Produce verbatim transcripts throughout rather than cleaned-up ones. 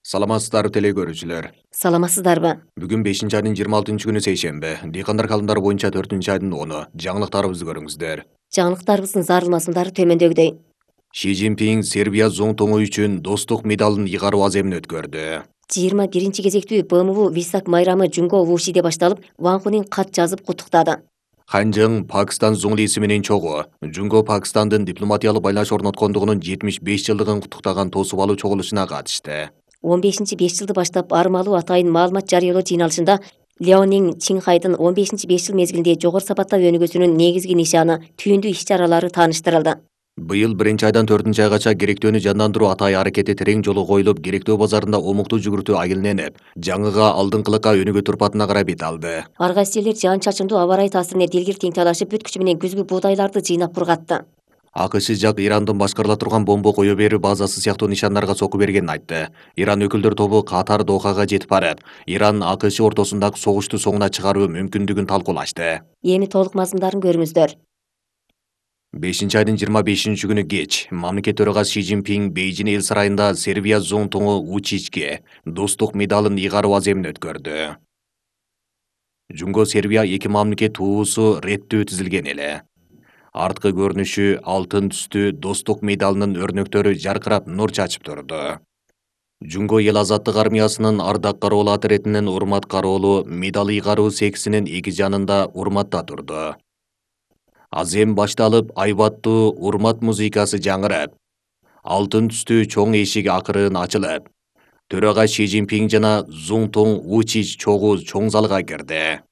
Саламатсыздар теле көрүүчүлөр. Саламатсыздарбы? Бүгүн бешинчи айдын жыйырма алтынчы күнү сейшемби. Дыйкандар каалымдары боюнча төртүнчү айдын оны. Жаңылыктарыбызды көрүңүздөр. Жаңылыктарыбыздын зарылмасындары төмөндөгүдөй. Ши Цзиньпин Сербия зоңтоңу үчүн достук медалын ыйгаруу аземин өткөрдү. жыйырма биринчи кезектүү Б М В Висак майрамы Жунго Вушиде башталып, Ван Хунин кат жазып куттуктады. Ханжың Пакистан зуңлиси менен чогуу. Жунго Пакистандын дипломатиялык байланыш орноткондугунун жетимиш беш жылдыгын куттуктаган тосуп алуу чогулушуна катышты. он бешинчи беш жылды баштап армалуу атайын маалымат жарыялоо жыйналышында Леонин Чинхайдын он бешинчи беш жыл мезгилинде жогору сапаттап өнүгүүсүнүн негизги нишаны, түйүндүү иш-чаралары тааныштырылды. Быйыл биринчи айдан төртүнчү айгача керектөөнү жандандыруу атай аракети терең жолу коюлуп, керектөө базарында омуктуу жүгүртүү айылненип, жаңыга алдыңкылыкка өнүгүү турпатына карай бет алды. Ар кайсы жерлер жаан-чачындуу аба ырайы таасирине дилгир тең талашып, бүт күчү менен күзгү буудайларды жыйнап бургатты. АКШ жак Ирандын башкарыла турган бомба кое берүү базасы сыяктуу нишандарга сокку бергенин айтты. Иран өкүлдөр тобу катар Дохага жетип барып, Иран АКШ ортосундагы согушту соңуна чыгаруу мүмкүндүгүн талкуулашты. Эми толук мазмундарын көрүңүздөр. бешинчи айдын жыйырма бешинчи күнү кеч мамлекет төрагасы Ши Цзиньпин Бейжин эл сарайында Сербия зоңтоңу Вучичке достук медалын ыйгаруу аземин өткөрдү. Жунго Сербия эки мамлекет туусу реттүү түзүлгөн эле. Арткы көрүнүшү алтын түстүү достук медалынын өрнөктөрү жаркырап нур чачып турду. Жунго эл азаттык армиясынын ардак кароолу отрядынын урмат кароолу медал ыйгаруу сексинин эки жанында урматта турду. Азем башталып, айбаттуу урмат музыкасы жаңырап, алтын түстүү чоң эшик акырын ачылып, төрага Ши Цзиньпин жана Зуңтоң Вучич чогуу чоң залга кирди.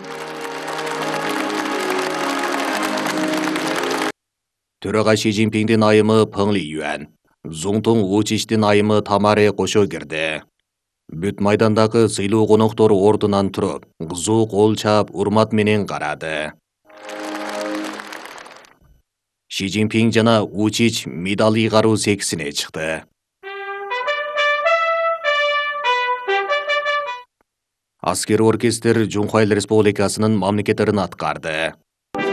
Төрага Ши Цзиньпиндин айымы Пeng Liyuan, Зуңтоң Вучичтин айымы Тамаре кошо кирди. Бүт майдандагы сыйлуу коноктор ордунан туруп, кызуу кол чаап, урмат менен карады. Ши Цзиньпин жана Вучич медал ыйгаруу сексине чыкты. Аскер оркестр Жунхай Республикасынын мамлекеттерин аткарды.